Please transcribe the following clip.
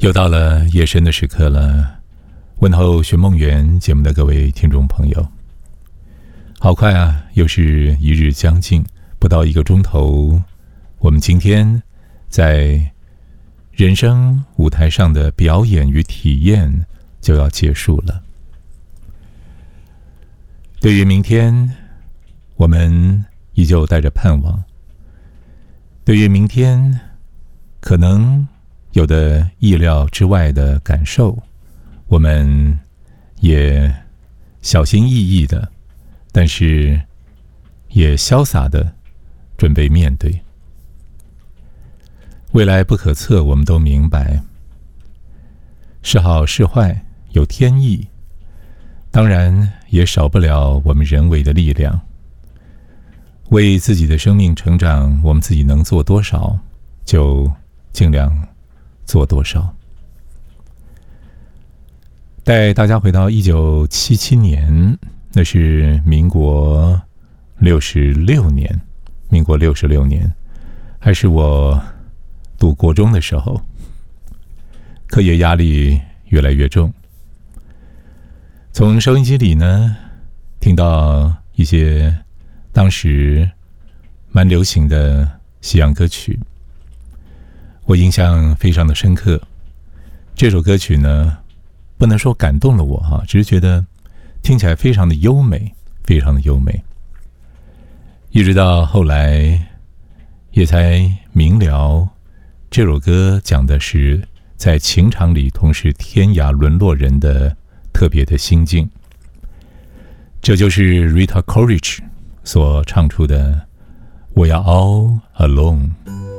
又到了夜深的时刻了，问候寻梦园节目的各位听众朋友。好快啊，又是一日将近，不到1个钟头，我们今天在人生舞台上的表演与体验就要结束了。对于明天，我们依旧带着盼望。对于明天，可能有的意料之外的感受，我们也小心翼翼的，但是也潇洒的准备面对。未来不可测，我们都明白，是好是坏有天意，当然也少不了我们人为的力量。为自己的生命成长，我们自己能做多少就尽量做多少。带大家回到1977年，那是民国66年，还是我读国中的时候，课业压力越来越重。从收音机里呢，听到一些当时蛮流行的西洋歌曲，我印象非常的深刻。这首歌曲呢，不能说感动了我哈，只是觉得听起来非常的优美，非常的优美。一直到后来，也才明了，这首歌讲的是在情场里同是天涯沦落人的特别的心境。这就是 Rita Coolidge 所唱出的 We are all alone。